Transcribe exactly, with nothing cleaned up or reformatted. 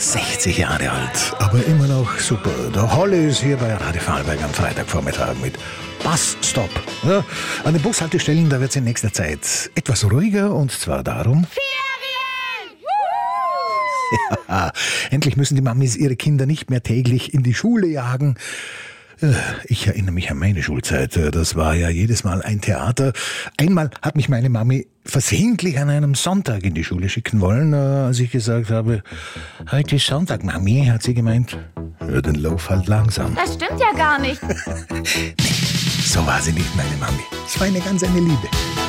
sechzig Jahre alt, aber immer noch super. Der Holly ist hier bei Radio Vorarlberg am Freitagvormittag mit Busstop. Ja, an den Bushaltestellen, da wird es in nächster Zeit etwas ruhiger, und zwar darum... Ferien! Ja, endlich müssen die Mamis ihre Kinder nicht mehr täglich in die Schule jagen. Ich erinnere mich an meine Schulzeit. Das war ja jedes Mal ein Theater. Einmal hat mich meine Mami versehentlich an einem Sonntag in die Schule schicken wollen. Als ich gesagt habe, heute ist Sonntag, Mami, hat sie gemeint, hör den Lauf halt langsam. Das stimmt ja gar nicht. So war sie nicht, meine Mami. Es war eine ganz eine Liebe.